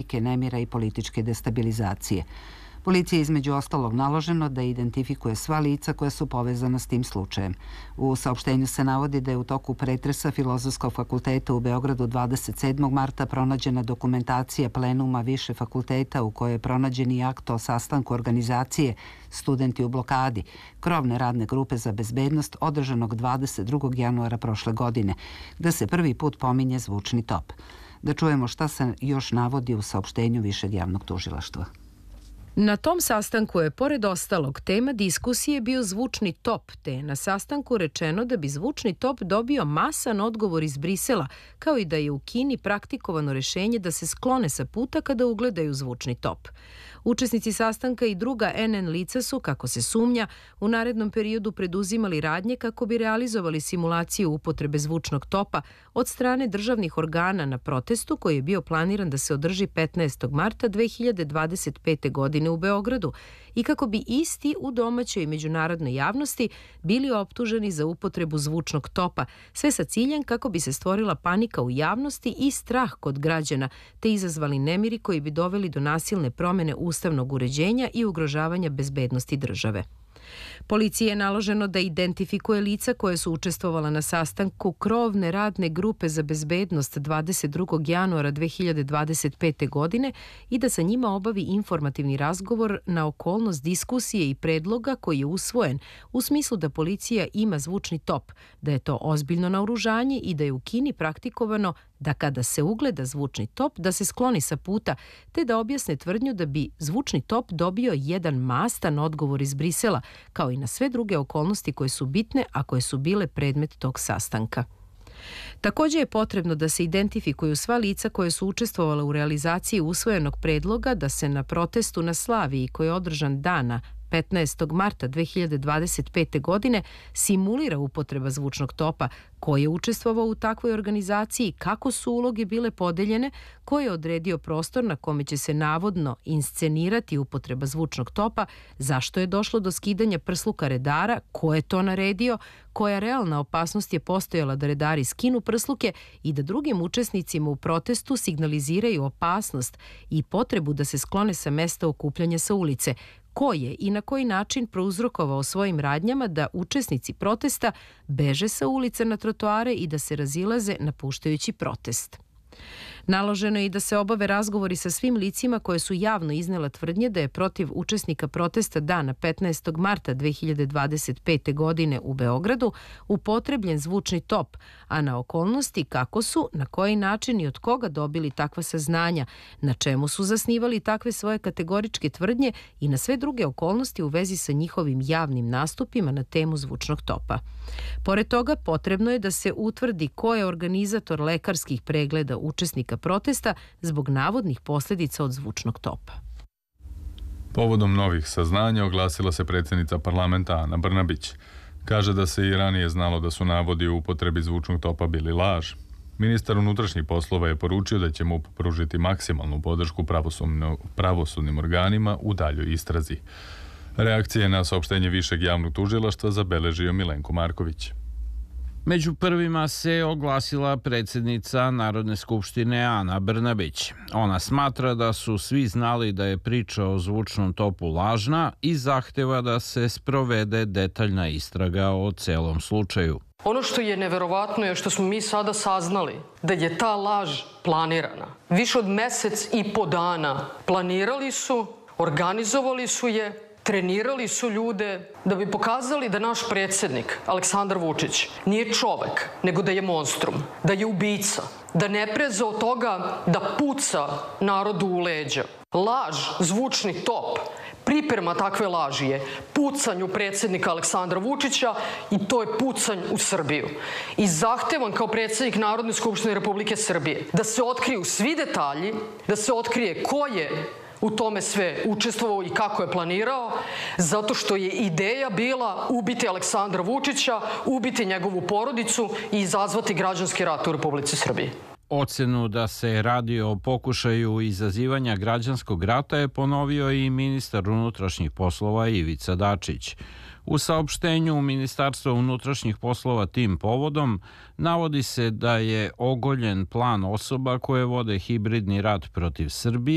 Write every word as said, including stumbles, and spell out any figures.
panike, nemira i političke destabilizacije. Policiji je između ostalog naloženo da identifikuje sva lica koja su povezana s tim slučajem. U saopštenju se navodi da je u toku pretresa Filozofskog fakulteta u Beogradu dvadeset sedmog marta pronađena dokumentacija plenuma više fakulteta u kojoj je pronađen i akt o sastanku organizacije Studenti u blokadi, krovne radne grupe za bezbednost održanog dvadeset drugog januara prošle godine, gde se prvi put pominje zvučni top. Da čujemo šta se još navodi u saopštenju Višeg javnog tužilaštva. Na tom sastanku je, pored ostalog, tema diskusije bio zvučni top, te je na sastanku rečeno da bi zvučni top dobio masan odgovor iz Brisela, kao i da je u Kini praktikovano rešenje da se sklone sa puta kada ugledaju zvučni top. Učesnici sastanka i druga en en lica su, kako se sumnja, u narednom periodu preduzimali radnje kako bi realizovali simulaciju upotrebe zvučnog topa od strane državnih organa na protestu koji je bio planiran da se održi petnaestog marta dve hiljade dvadeset pete. godine u Beogradu i kako bi isti u domaćoj i međunarodnoj javnosti bili optuženi za upotrebu zvučnog topa, sve sa ciljem kako bi se stvorila panika u javnosti i strah kod građana, te izazvali nemiri koji bi doveli do nasilne promene ustavnog uređenja i ugrožavanja bezbednosti države. Policiji je naloženo da identifikuje lica koje su učestvovala na sastanku krovne radne grupe za bezbednost dvadeset drugog januara dve hiljade dvadeset pete. godine i da sa njima obavi informativni razgovor na okolnost diskusije i predloga koji je usvojen u smislu da policija ima zvučni top, da je to ozbiljno naoružanje i da je u Kini praktikovano da kada se ugleda zvučni top da se skloni sa puta, te da objasne tvrdnju da bi zvučni top dobio jedan mastan odgovor iz Brisela, kao i na sve druge okolnosti koje su bitne, a koje su bile predmet tog sastanka. Također je potrebno da se identifikuju sva lica koje su učestvovala u realizaciji usvojenog predloga da se na protestu na Slaviji koji je održan dana petnaestog marta dve hiljade dvadeset pete. godine simulira upotreba zvučnog topa, ko je učestvovao u takvoj organizaciji, kako su uloge bile podeljene, ko je odredio prostor na kome će se navodno inscenirati upotreba zvučnog topa, zašto je došlo do skidanja prsluka redara, ko je to naredio, koja realna opasnost je postojala da redari skinu prsluke i da drugim učesnicima u protestu signaliziraju opasnost i potrebu da se sklone sa mesta okupljanja sa ulice, ko je i na koji način prouzrokovao svojim radnjama da učesnici protesta beže sa ulice na trotoare i da se razilaze napuštajući protest. Naloženo je i da se obave razgovori sa svim licima koje su javno iznela tvrdnje da je protiv učesnika protesta dana petnaestog marta dve hiljade dvadeset pete. godine u Beogradu upotrebljen zvučni top, a na okolnosti kako su, na koji način i od koga dobili takva saznanja, na čemu su zasnivali takve svoje kategoričke tvrdnje i na sve druge okolnosti u vezi sa njihovim javnim nastupima na temu zvučnog topa. Pored toga, potrebno je da se utvrdi ko je organizator lekarskih pregleda učesnika protesta zbog navodnih posljedica od zvučnog topa. Povodom novih saznanja oglasila se predsjednica parlamenta Ana Brnabić. Kaže da se i ranije znalo da su navodi u upotrebi zvučnog topa bili laž. Ministar unutrašnjih poslova je poručio da će MUP pružiti maksimalnu podršku pravosudnim organima u daljoj istrazi. Reakcije na saopštenje Višeg javnog tužilaštva zabeležio Milenko Marković. Među prvima se oglasila predsjednica Narodne skupštine Ana Brnabić. Ona smatra da su svi znali da je priča o zvučnom topu lažna i zahteva da se sprovede detaljna istraga o celom slučaju. Ono što je neverovatno je što smo mi sada saznali da je ta laž planirana. Više od mesec i po dana planirali su, organizovali su je, trenirali su ljude da bi pokazali da naš predsjednik Aleksandar Vučić nije čovek, nego da je monstrum, da je ubica, da ne preza od toga da puca narodu u leđa. Laž, zvučni top, priprema takve laži je pucanj u predsjednika Aleksandra Vučića i to je pucanj u Srbiju. I zahtevam kao predsjednik Narodne skupštine Republike Srbije da se otkriju svi detalji, da se otkrije ko je u tome sve učestvovao i kako je planirao, zato što je ideja bila ubiti Aleksandra Vučića, ubiti njegovu porodicu i izazvati građanski rat u Republici Srbiji. Ocenu da se radi o pokušaju izazivanja građanskog rata je ponovio i ministar unutrašnjih poslova Ivica Dačić. U saopštenju Ministarstva unutrašnjih poslova tim povodom navodi se da je ogoljen plan osoba koje vode hibridni rat protiv Srbije